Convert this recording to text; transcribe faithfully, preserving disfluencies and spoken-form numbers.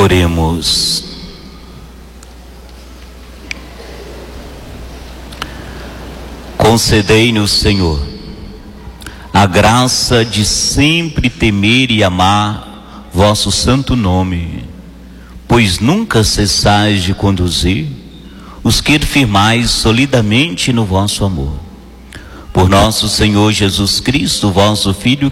Oremos. Concedei-nos, Senhor, a graça de sempre temer e amar vosso santo nome, pois nunca cessais de conduzir os que firmais solidamente no vosso amor. Por nosso Senhor Jesus Cristo, vosso Filho,